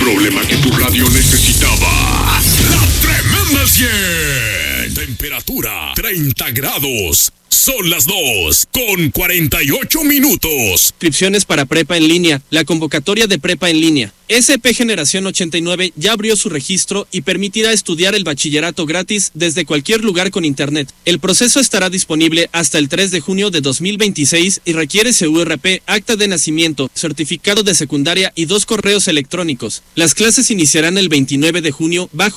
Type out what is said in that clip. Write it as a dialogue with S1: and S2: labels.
S1: problema que tu radio necesitaba. La Tremenda 100. Temperatura 30 grados. Son las 2:48.
S2: Inscripciones para prepa en línea. La convocatoria de prepa en línea. SP Generación 89 ya abrió su registro y permitirá estudiar el bachillerato gratis desde cualquier lugar con internet. El proceso estará disponible hasta el 3 de junio de 2026 y requiere CURP, acta de nacimiento, certificado de secundaria y 2 correos electrónicos. Las clases iniciarán el 29 de junio bajo